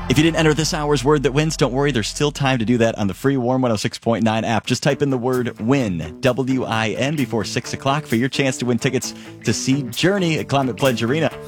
If you didn't enter this hour's word that wins, don't worry. There's still time to do that on the free Warm 106.9 app. Just type in the word WIN, W-I-N, before 6 o'clock for your chance to win tickets to see Journey at Climate Pledge Arena.